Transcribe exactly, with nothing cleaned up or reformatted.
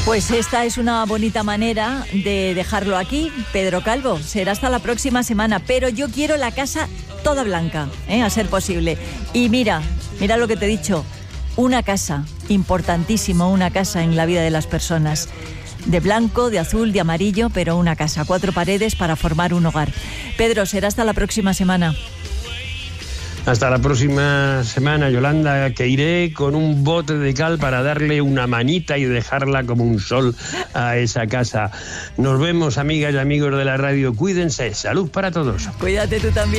Pues esta es una bonita manera de dejarlo aquí, Pedro Calvo. Será hasta la próxima semana, pero yo quiero la casa toda blanca, ¿eh? A ser posible. Y mira, mira lo que te he dicho, una casa, importantísimo, una casa en la vida de las personas. De blanco, de azul, de amarillo, pero una casa, cuatro paredes para formar un hogar. Pedro, será hasta la próxima semana. Hasta la próxima semana, Yolanda, que iré con un bote de cal para darle una manita y dejarla como un sol a esa casa. Nos vemos, amigas y amigos de la radio. Cuídense. Salud para todos. Cuídate tú también.